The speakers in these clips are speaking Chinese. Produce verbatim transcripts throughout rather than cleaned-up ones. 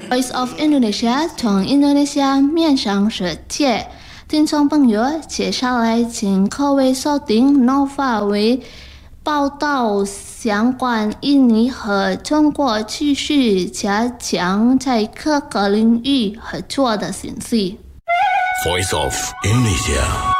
Voice of Indonesia 从印度尼西亚面向世界，听众朋友，接下来请各位收听 Nova 为报道相关印尼和中国继续加强在各个领域合作的信息。 Voice of Indonesia。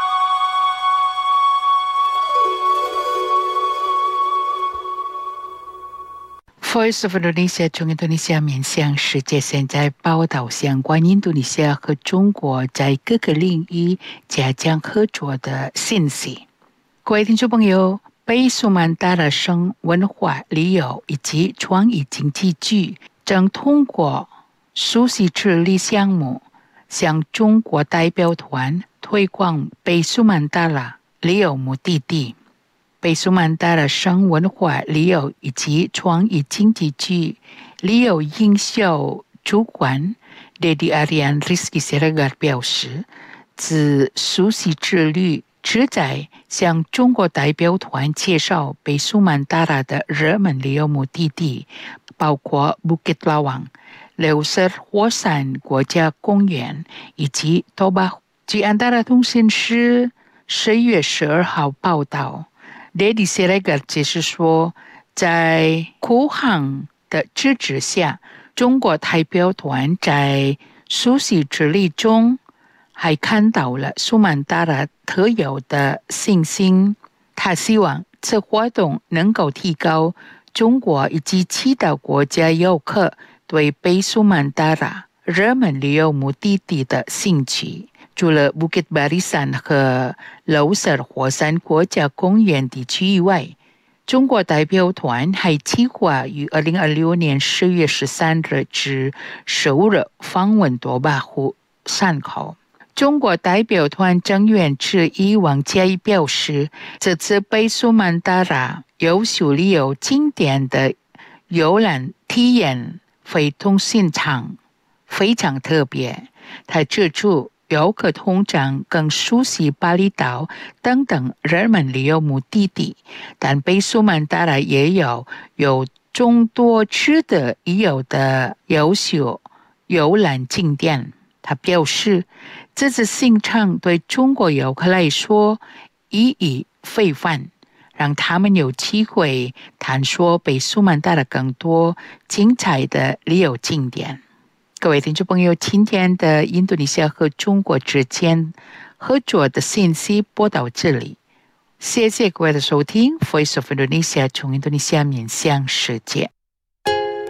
Voice of Indonesia 从印度尼西亚面向世界，现在报道相关印度尼西亚和中国在各个领域加强合作的信息。各位听众朋友，北苏门答腊省文化旅游以及创意经济局正通过熟悉治理项目，向中国代表团推广北苏门答腊旅游目的地。北苏门答腊省文化旅游以及创意经济局旅游营销主管 Dedi Aryan Rizky Siregar 表示，自熟悉之旅旨在向中国代表团介绍北苏门答腊的热门旅游目的地，包括 Bukit Lawang、流色火山国家公园以及 Toba。据安达拉通讯社十月十二号报道，Dedi Siregar 解释说，在库航的支持下，中国代表团在熟悉之旅中还看到了苏门答腊特有的信心。他希望此活动能够提高中国以及其他国家游客对北苏门答腊热门旅游目的地的兴趣。除了 Bukit Barisan 和流色火山国家公园地区以外，中国代表团还计划于二零二六年十月十三日至十五日访问多巴湖山口。中国代表团成员之一王嘉怡表示，这次北苏门答腊优秀旅游景点的游览体验非同寻常，非常特别。他指出，游客通常更熟悉巴厘岛等等热门旅游目的地，但北苏门答腊也有有众多值得一游的优秀游览景点。他表示，这次行程对中国游客来说意义非凡，让他们有机会探索北苏门答腊更多精彩的旅游景点。各位听众朋友，今天的印度尼西亚和中国之间合作的信息播到这里，谢谢各位的收听。Voice of Indonesia 从印度尼西亚面向世界。